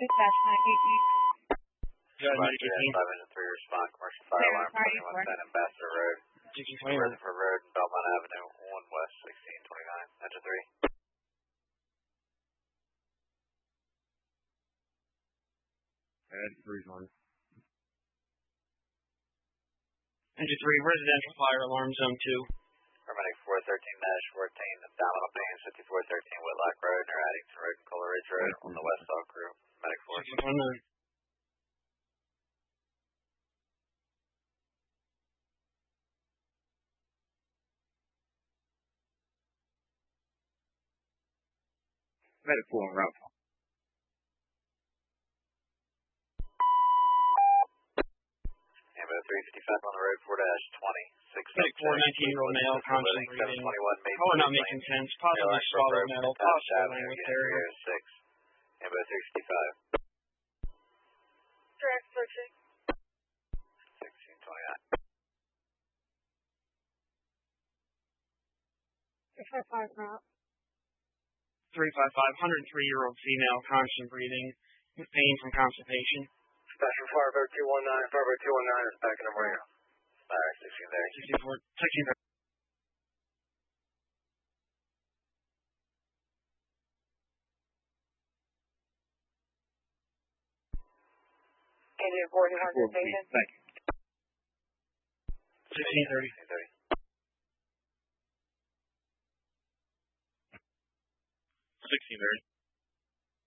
Dispatch 988. Go ahead, Medic 18. 5 Engine 3, respond. Commercial fire alarm, 2110 Ambassador Road. 1621. Rutherford Road, Belmont Avenue, 1 West, 1629. Engine 3. Add 3 on. Engine 3, residential fire alarm, zone 2. Paramedic 413-14, abdominal pain, 5413 Whitlock Road, near Addington Road and Coleridge Road on the West Side Crew. Medic 4. 1619. Medic 4 on route. Ambo 355 on the road, 4-20. Medic 4, 19-year-old male, constant breathing. Color not making sense. Possibly swallowed metal. Possible language barrier. 6. Ambo 355. Direct searching. 1629. 655 route. 355, 103-year-old female, constant breathing, with pain from constipation. Special Firebird 219, Firebird 219 is back in the marina. Alright, 1630. 1630. Engine 40, patient. Thank you. 1630. 1630.